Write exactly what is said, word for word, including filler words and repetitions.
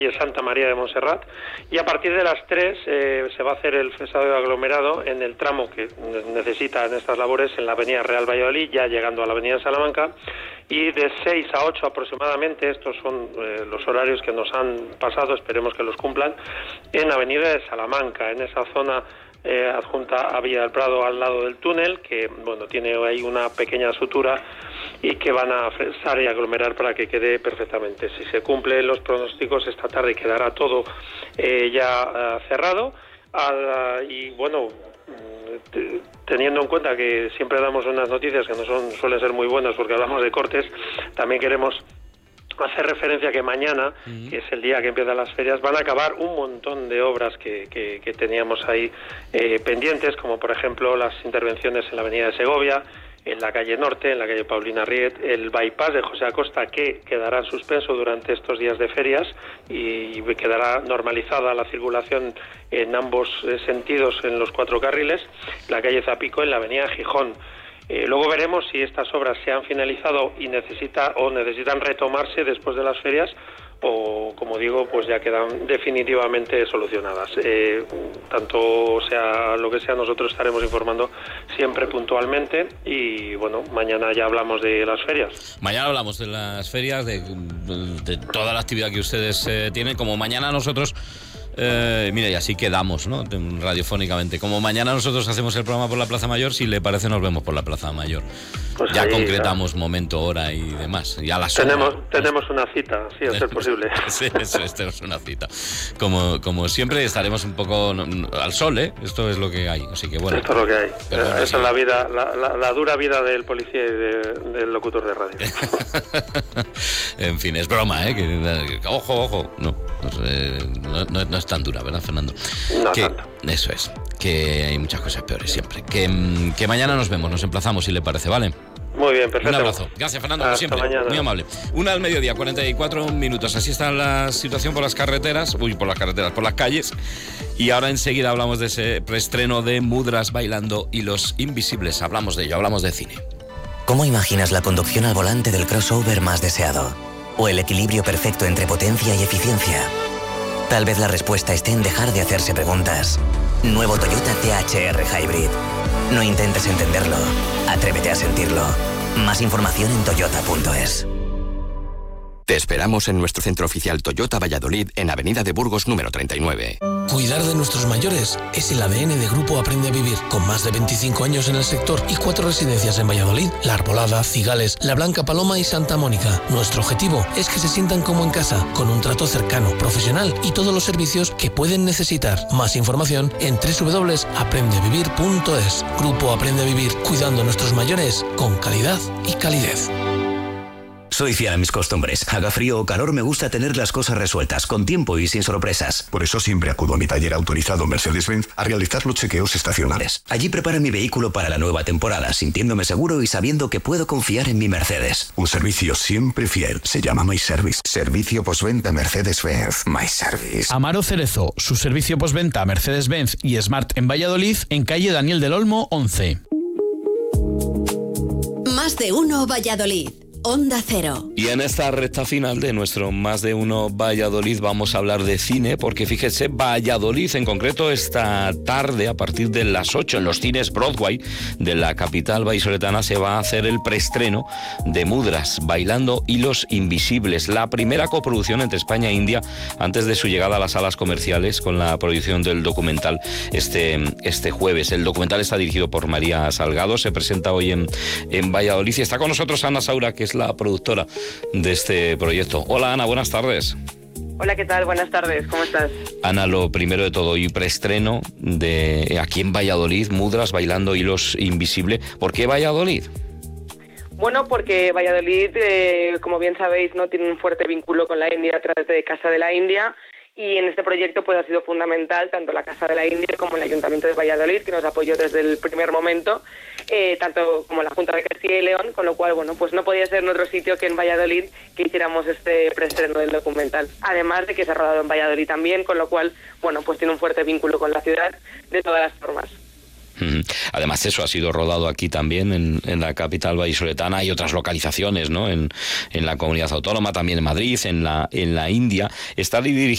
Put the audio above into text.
Santa María de Montserrat, y a partir de las tres eh, se va a hacer el fresado aglomerado en el tramo que necesitan estas labores en la avenida Real Valladolid, ya llegando a la avenida Salamanca, y de seis a ocho aproximadamente, estos son eh, los horarios que nos han pasado, esperemos que los cumplan, en la avenida de Salamanca, en esa zona eh, adjunta a Villa del Prado al lado del túnel, que bueno, tiene ahí una pequeña sutura y que van a fresar y aglomerar para que quede perfectamente. Si se cumplen los pronósticos, esta tarde quedará todo eh, ya uh, cerrado. Uh, y bueno, t- teniendo en cuenta que siempre damos unas noticias que no son suelen ser muy buenas porque hablamos de cortes, también queremos hacer referencia a que mañana, uh-huh. que es el día que empiezan las ferias, van a acabar un montón de obras que, que, que teníamos ahí eh, pendientes, como por ejemplo las intervenciones en la avenida de Segovia, en la calle Norte, en la calle Paulina Riet, el bypass de José Acosta, que quedará en suspenso durante estos días de ferias y quedará normalizada la circulación en ambos eh, sentidos en los cuatro carriles, la calle Zapico, en la avenida Gijón. Eh, luego veremos si estas obras se han finalizado y necesita o necesitan retomarse después de las ferias, o, como digo, pues ya quedan definitivamente solucionadas. Eh, tanto sea lo que sea, nosotros estaremos informando siempre puntualmente y, bueno, mañana ya hablamos de las ferias. Mañana hablamos de las ferias, de, de toda la actividad que ustedes eh, tienen. Como mañana nosotros... Eh, mira, y así quedamos, ¿no? Radiofónicamente. Como mañana nosotros hacemos el programa por la Plaza Mayor, si le parece nos vemos por la Plaza Mayor. Pues ya ahí, concretamos, claro, momento, hora y demás. Ya las tenemos horas, tenemos una cita, sí, a ser posible. Sí, eso es, tenemos una cita. Como, como siempre estaremos un poco no, no, al sol, ¿eh? Esto es lo que hay, así que bueno. Esto es lo que hay. Pero Esa sí. es la vida, la, la, la dura vida del policía y de, del locutor de radio. En fin, es broma, ¿eh? Que, que, ojo, ojo. No, no, no, no es tan dura, ¿verdad, Fernando? No que, tanto. Eso es, que hay muchas cosas peores siempre. Que, que mañana nos vemos, nos emplazamos, si le parece, ¿vale? Muy bien, perfecto. Un abrazo. Gracias, Fernando, como Hasta siempre. Mañana. Muy amable. Una al mediodía, cuarenta y cuatro minutos. Así está la situación por las carreteras. Uy, por las carreteras, por las calles. Y ahora enseguida hablamos de ese preestreno de Mudras bailando y Los Invisibles. Hablamos de ello, hablamos de cine. ¿Cómo imaginas la conducción al volante del crossover más deseado? ¿O el equilibrio perfecto entre potencia y eficiencia? Tal vez la respuesta esté en dejar de hacerse preguntas. Nuevo Toyota T H R Hybrid. No intentes entenderlo, atrévete a sentirlo. Más información en toyota punto es. Te esperamos en nuestro centro oficial Toyota Valladolid, en Avenida de Burgos número treinta y nueve. Cuidar de nuestros mayores es el A D N de Grupo Aprende a Vivir. Con más de veinticinco años en el sector y cuatro residencias en Valladolid, La Arbolada, Cigales, La Blanca Paloma y Santa Mónica. Nuestro objetivo es que se sientan como en casa, con un trato cercano, profesional y todos los servicios que pueden necesitar. Más información en doble u doble u doble u punto aprende a vivir punto es. Grupo Aprende a Vivir, cuidando a nuestros mayores con calidad y calidez. Soy fiel a mis costumbres. Haga frío o calor, me gusta tener las cosas resueltas, con tiempo y sin sorpresas. Por eso siempre acudo a mi taller autorizado Mercedes-Benz a realizar los chequeos estacionales. Allí preparo mi vehículo para la nueva temporada, sintiéndome seguro y sabiendo que puedo confiar en mi Mercedes. Un servicio siempre fiel. Se llama My Service. Servicio postventa Mercedes-Benz. My Service. Amaro Cerezo, su servicio postventa Mercedes-Benz y Smart en Valladolid, en calle Daniel del Olmo, once. Más de uno Valladolid. Onda Cero. Y en esta recta final de nuestro Más de Uno Valladolid vamos a hablar de cine, porque fíjese, Valladolid en concreto esta tarde a partir de las ocho en los cines Broadway de la capital vallisoletana se va a hacer el preestreno de Mudras bailando y Los Invisibles, la primera coproducción entre España e India antes de su llegada a las salas comerciales, con la proyección del documental este, este jueves. El documental está dirigido por María Salgado, se presenta hoy en, en Valladolid y está con nosotros Ana Saura, que es la productora de este proyecto. Hola Ana, buenas tardes. Hola, ¿qué tal? Buenas tardes, ¿cómo estás? Ana, lo primero de todo, y preestreno de aquí en Valladolid, Mudras bailando y Los Invisibles. ¿Por qué Valladolid? Bueno, porque Valladolid, eh, como bien sabéis, no tiene un fuerte vínculo con la India a través de Casa de la India, y en este proyecto pues ha sido fundamental tanto la Casa de la India como el Ayuntamiento de Valladolid, que nos apoyó desde el primer momento, eh, tanto como la Junta de Castilla y León, con lo cual, bueno, pues no podía ser en otro sitio que en Valladolid que hiciéramos este preestreno del documental. Además de que se ha rodado en Valladolid también, con lo cual, bueno, pues tiene un fuerte vínculo con la ciudad de todas las formas. Además, eso ha sido rodado aquí también en, en la capital vallisoletana y otras localizaciones, ¿no? En, en la comunidad autónoma, también en Madrid, en la, en la India. Está dirigido